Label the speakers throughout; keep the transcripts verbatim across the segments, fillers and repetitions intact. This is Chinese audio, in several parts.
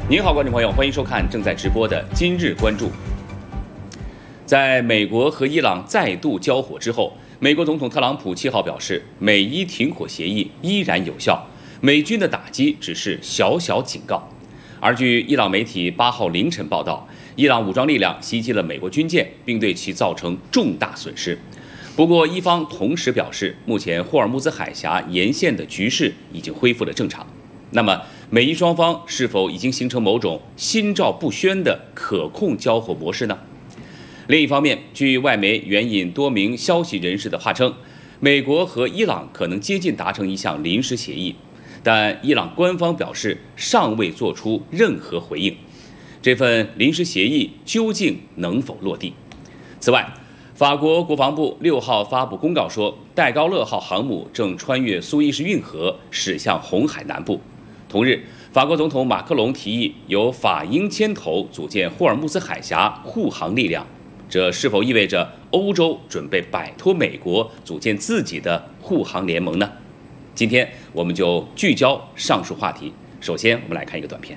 Speaker 1: 您好，观众朋友，欢迎收看正在直播的今日关注。在美国和伊朗再度交火之后，美国总统特朗普七号表示，美伊停火协议依然有效，美军的打击只是小小警告。而据伊朗媒体八号凌晨报道，伊朗武装力量袭击了美国军舰，并对其造成重大损失。不过，伊方同时表示，目前霍尔木兹海峡沿线的局势已经恢复了正常。那么，美伊双方是否已经形成某种心照不宣的可控交火模式呢？另一方面，据外媒援引多名消息人士的话称，美国和伊朗可能接近达成一项临时协议，但伊朗官方表示尚未做出任何回应。这份临时协议究竟能否落地？此外，法国国防部六号发布公告说，戴高乐号航母正穿越苏伊士运河，驶向红海南部。同日，法国总统马克龙提议由法英牵头组建霍尔木兹海峡护航力量，这是否意味着欧洲准备摆脱美国，组建自己的护航联盟呢？今天我们就聚焦上述话题。首先，我们来看一个短片。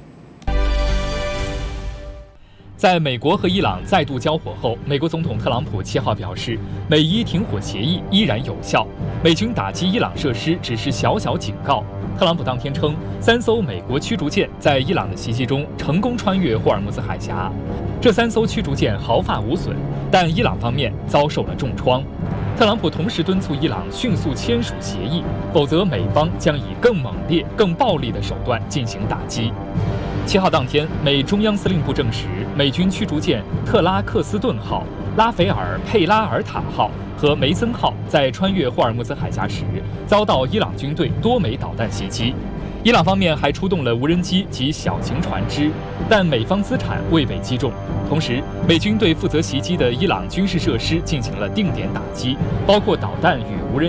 Speaker 2: 在美国和伊朗再度交火后，美国总统特朗普七号表示，美伊停火协议依然有效，美军打击伊朗设施只是小小警告。特朗普当天称，三艘美国驱逐舰在伊朗的袭击中成功穿越霍尔木兹海峡，这三艘驱逐舰毫发无损，但伊朗方面遭受了重创。特朗普同时敦促伊朗迅速签署协议，否则美方将以更猛烈、更暴力的手段进行打击。七号当天，美中央司令部证实，美军驱逐舰特拉克斯顿号、拉斐尔·佩拉尔塔号和梅森号在穿越霍尔木兹海峡时，遭到伊朗军队多枚导弹袭击。伊朗方面还出动了无人机及小型船只，但美方资产未被击中。同时，美军对负责袭击的伊朗军事设施进行了定点打击，包括导弹与无人